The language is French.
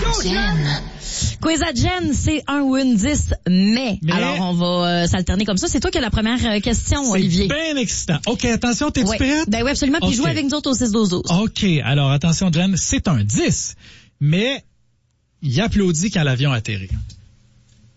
Quiz à Jen, c'est un ou une 10, mais. Alors, on va s'alterner comme ça. C'est toi qui as la première question, Olivier. C'est bien excitant. OK, attention, t'es-tu prête? Ben oui, absolument. Puis jouez avec nous autres au 6-12-12. OK, alors attention, Jen, c'est un 10, mais il applaudit quand l'avion atterrit.